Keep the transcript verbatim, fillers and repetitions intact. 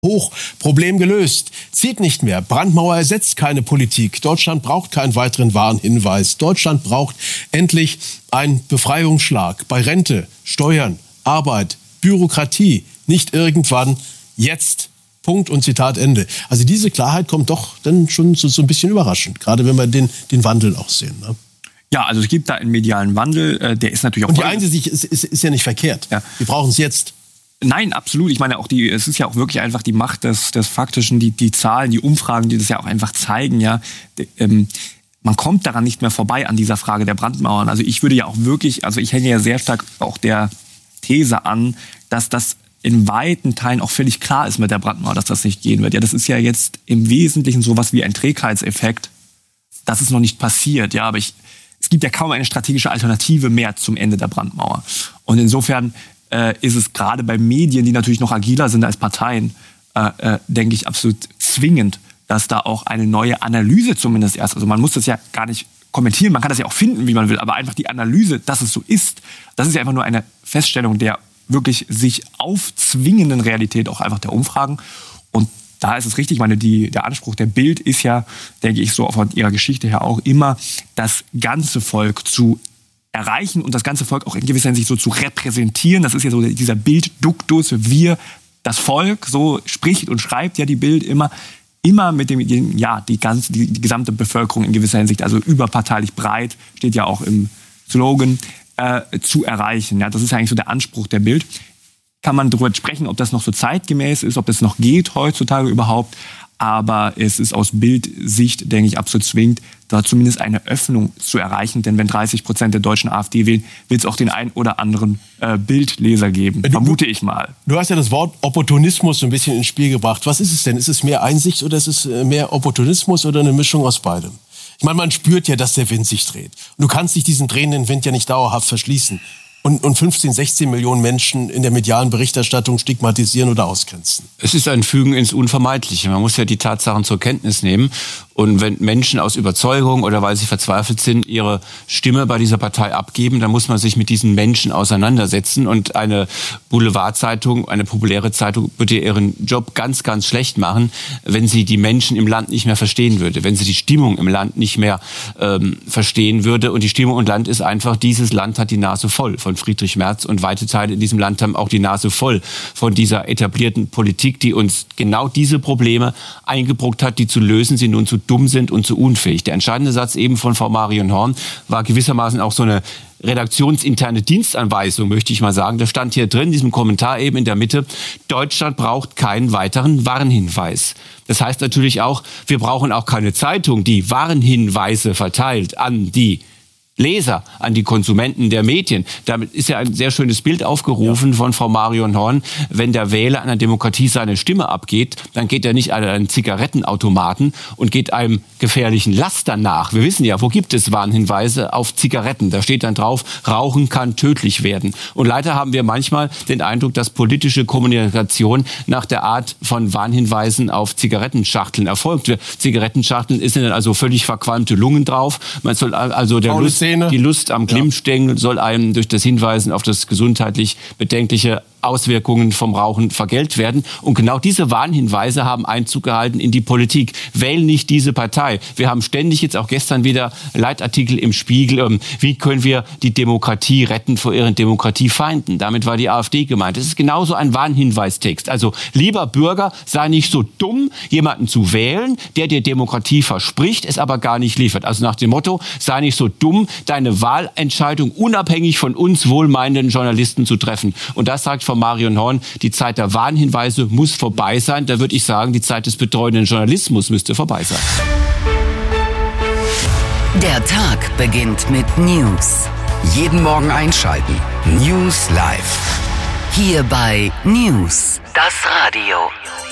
Hoch, Problem gelöst. Zieht nicht mehr. Brandmauer ersetzt keine Politik. Deutschland braucht keinen weiteren Warnhinweis. Deutschland braucht endlich einen Befreiungsschlag bei Rente, Steuern, Arbeit, Bürokratie. Nicht irgendwann, jetzt. Punkt und Zitat Ende. Also diese Klarheit kommt doch dann schon so, so ein bisschen überraschend, gerade wenn wir den, den Wandel auch sehen. Ne? Ja, also es gibt da einen medialen Wandel, äh, der ist natürlich auch... Und die Einsicht ist, ist, ist ja nicht verkehrt. Ja. Wir brauchen es jetzt. Nein, absolut. Ich meine, auch die, es ist ja auch wirklich einfach die Macht des, des Faktischen, die, die Zahlen, die Umfragen, die das ja auch einfach zeigen, ja. De, ähm, man kommt daran nicht mehr vorbei an dieser Frage der Brandmauern. Also ich würde ja auch wirklich, also ich hänge ja sehr stark auch der These an, dass das in weiten Teilen auch völlig klar ist mit der Brandmauer, dass das nicht gehen wird. Ja, das ist ja jetzt im Wesentlichen sowas wie ein Trägheitseffekt. Das ist noch nicht passiert, ja, aber ich, es gibt ja kaum eine strategische Alternative mehr zum Ende der Brandmauer. Und insofern äh, ist es gerade bei Medien, die natürlich noch agiler sind als Parteien, äh, äh, denke ich, absolut zwingend, dass da auch eine neue Analyse zumindest erst, also man muss das ja gar nicht kommentieren, man kann das ja auch finden, wie man will, aber einfach die Analyse, dass es so ist, das ist ja einfach nur eine Feststellung der wirklich sich aufzwingenden Realität auch einfach der Umfragen. Und da ist es richtig, ich meine, die, der Anspruch der Bild ist ja, denke ich, so von ihrer Geschichte her auch immer, das ganze Volk zu erreichen und das ganze Volk auch in gewisser Hinsicht so zu repräsentieren. Das ist ja so dieser Bildduktus, wir, das Volk, so spricht und schreibt ja die Bild immer, immer mit dem, ja, die ganze, die, die gesamte Bevölkerung in gewisser Hinsicht, also überparteilich breit, steht ja auch im Slogan, äh, zu erreichen. Ja, das ist ja eigentlich so der Anspruch der Bild. Kann man darüber sprechen, ob das noch so zeitgemäß ist, ob das noch geht heutzutage überhaupt. Aber es ist aus Bildsicht, denke ich, absolut zwingend, da zumindest eine Öffnung zu erreichen. Denn wenn dreißig Prozent der Deutschen AfD wählen, wird es auch den einen oder anderen äh, Bildleser geben, du, vermute ich mal. Du hast ja das Wort Opportunismus so ein bisschen ins Spiel gebracht. Was ist es denn? Ist es mehr Einsicht oder ist es mehr Opportunismus oder eine Mischung aus beidem? Ich meine, man spürt ja, dass der Wind sich dreht. Und du kannst dich diesen drehenden Wind ja nicht dauerhaft verschließen. Und, und fünfzehn, sechzehn Millionen Menschen in der medialen Berichterstattung stigmatisieren oder ausgrenzen. Es ist ein Fügen ins Unvermeidliche. Man muss ja die Tatsachen zur Kenntnis nehmen. Und wenn Menschen aus Überzeugung oder weil sie verzweifelt sind, ihre Stimme bei dieser Partei abgeben, dann muss man sich mit diesen Menschen auseinandersetzen. Und eine Boulevardzeitung, eine populäre Zeitung würde ihren Job ganz, ganz schlecht machen, wenn sie die Menschen im Land nicht mehr verstehen würde, wenn sie die Stimmung im Land nicht mehr ähm, verstehen würde. Und die Stimmung im Land ist einfach, dieses Land hat die Nase voll von Friedrich Merz und weite Teile in diesem Land haben auch die Nase voll von dieser etablierten Politik, die uns genau diese Probleme eingebrockt hat, die zu lösen sie nun zu dumm sind und zu unfähig. Der entscheidende Satz eben von Frau Marion Horn war gewissermaßen auch so eine redaktionsinterne Dienstanweisung, möchte ich mal sagen. Da stand hier drin, in diesem Kommentar eben in der Mitte, Deutschland braucht keinen weiteren Warnhinweis. Das heißt natürlich auch, wir brauchen auch keine Zeitung, die Warnhinweise verteilt an die Leser, an die Konsumenten der Medien. Damit ist ja ein sehr schönes Bild aufgerufen ja. von Frau Marion Horn. Wenn der Wähler an der Demokratie seine Stimme abgeht, dann geht er nicht an einen Zigarettenautomaten und geht einem gefährlichen Laster nach. Wir wissen ja, wo gibt es Warnhinweise auf Zigaretten? Da steht dann drauf, Rauchen kann tödlich werden. Und leider haben wir manchmal den Eindruck, dass politische Kommunikation nach der Art von Warnhinweisen auf Zigarettenschachteln erfolgt. Zigarettenschachteln ist dann also völlig verqualmte Lungen drauf. Man soll also der Lust Die Lust am Glimmstängel soll einem durch das Hinweisen auf das gesundheitlich bedenkliche Auswirkungen vom Rauchen vergällt werden. Und genau diese Warnhinweise haben Einzug gehalten in die Politik. Wählen nicht diese Partei. Wir haben ständig jetzt auch gestern wieder Leitartikel im Spiegel. Wie können wir die Demokratie retten vor ihren Demokratiefeinden? Damit war die AfD gemeint. Es ist genauso ein Warnhinweistext. Also, lieber Bürger, sei nicht so dumm, jemanden zu wählen, der dir Demokratie verspricht, es aber gar nicht liefert. Also nach dem Motto, sei nicht so dumm, deine Wahlentscheidung unabhängig von uns wohlmeinenden Journalisten zu treffen. Und das sagt von Marion Horn, die Zeit der Warnhinweise muss vorbei sein. Da würde ich sagen, die Zeit des betreuenden Journalismus müsste vorbei sein. Der Tag beginnt mit News. Jeden Morgen einschalten. News live. Hier bei News, das Radio.